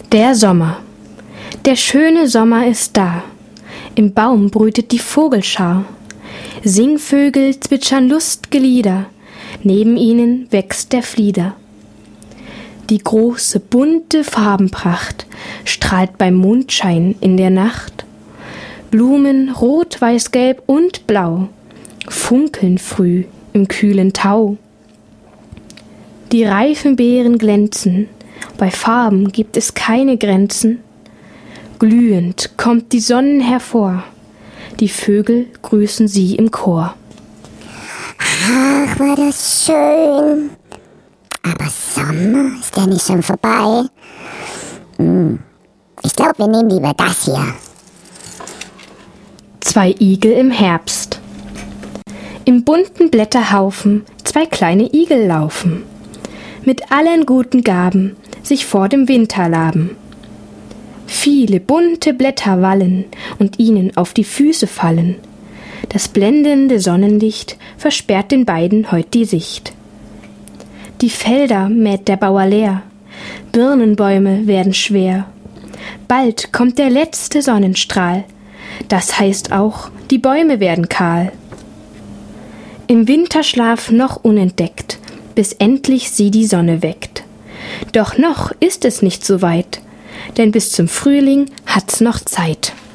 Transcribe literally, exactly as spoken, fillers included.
Der Sommer. Der schöne Sommer ist da. Im Baum brütet die Vogelschar. Singvögel zwitschern lust'ge Lieder. Neben ihnen wächst der Flieder. Die große, bunte Farbenpracht strahlt beim Mondschein in der Nacht. Blumen rot, weiß, gelb und blau funkeln früh im kühlen Tau. Die reifen Beeren glänzen, bei Farben gibt es keine Grenzen. Glühend kommt die Sonne hervor, die Vögel grüßen sie im Chor. Ach, war das schön. Aber Sommer, ist der nicht schon vorbei? Hm. Ich glaube, wir nehmen lieber das hier. Zwei Igel im Herbst. Im bunten Blätterhaufen zwei kleine Igel laufen, mit allen guten Gaben sich vor dem Winter laben. Viele bunte Blätter wallen und ihnen auf die Füße fallen. Das blendende Sonnenlicht versperrt den beiden heut die Sicht. Die Felder mäht der Bauer leer, Birnenbäume werden schwer. Bald kommt der letzte Sonnenstrahl, das heißt auch, die Bäume werden kahl. Im Winterschlaf noch unentdeckt, bis endlich sie die Sonne weckt. Doch noch ist es nicht so weit, denn bis zum Frühling hat's noch Zeit.